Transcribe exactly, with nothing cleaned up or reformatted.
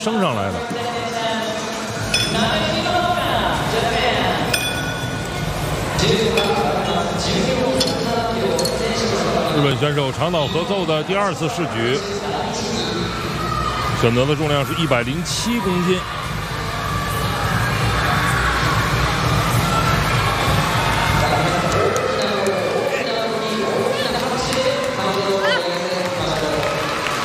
升上来的。日本选手长岛合奏的第二次试举，选择的重量是一百零七公斤。